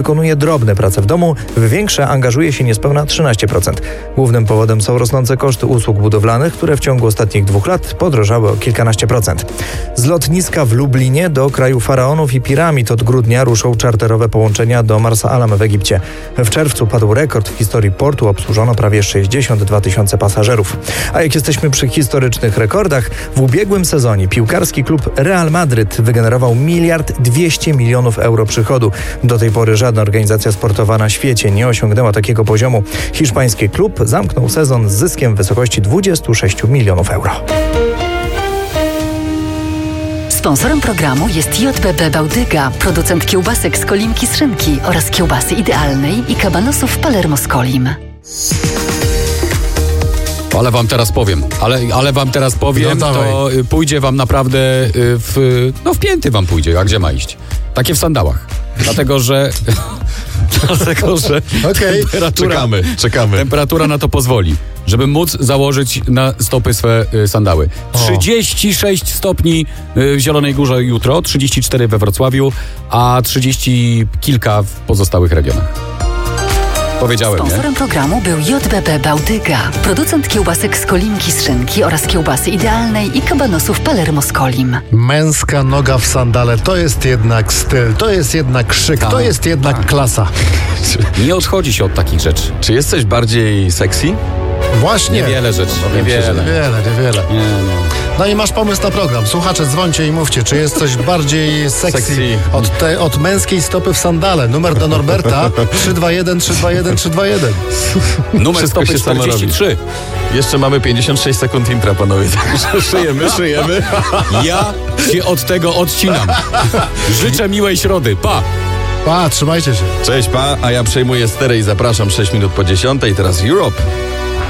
wykonuje drobne prace w domu, w większe angażuje się niespełna 13%. Głównym powodem są rosnące koszty usług budowlanych, które w ciągu ostatnich 2 lat podrożały o kilkanaście procent. Z lotniska w Lublinie do kraju faraonów i piramid od grudnia ruszą czarterowe połączenia do Marsa Alam w Egipcie. W czerwcu padł rekord w historii portu, obsłużono prawie 62 tysiące pasażerów. A jak jesteśmy przy historycznych rekordach, w ubiegłym sezonie piłkarski klub Real Madryt wygenerował 1,2 miliarda euro przychodu. Do tej pory żadna organizacja sportowa na świecie nie osiągnęła takiego poziomu. Hiszpański klub zamknął sezon z zyskiem w wysokości 26 milionów euro. Sponsorem programu jest JBB Bałtyga, producent kiełbasek z Kolimki z szynki oraz kiełbasy idealnej i kabanosów Palermo z Kolim. Ale wam teraz powiem, to pójdzie wam naprawdę w pięty wam pójdzie, a gdzie ma iść? Takie w sandałach. Dlatego, że Okej, czekamy. Temperatura na to pozwoli, żeby móc założyć na stopy swe sandały. 36 stopni w Zielonej Górze jutro, 34 we Wrocławiu, a 30 kilka w pozostałych regionach. Powiedziałem, Sponsorem programu był JBB Bałtyga, producent kiełbasek z Kolimki z szynki oraz kiełbasy idealnej i kabanosów Palermo z Kolim. Męska noga w sandale to jest jednak styl, to jest jednak szyk, to jest jednak klasa. Nie odchodzi się od takich rzeczy. Czy jesteś bardziej sexy? Właśnie. Niewiele rzeczy. Niewiele. Nie. No i masz pomysł na program. Słuchacze, dzwońcie i mówcie, czy jest coś bardziej sexy od męskiej stopy w sandale. Numer do Norberta 321. Numer Wszystko stopy się samo 43. Jeszcze mamy 56 sekund intra, panowie. Także szyjemy. Ja się od tego odcinam. Życzę miłej środy. Pa! Pa, trzymajcie się. Cześć, pa, a ja przejmuję sterę i zapraszam 6 minut po 10. Teraz Europe.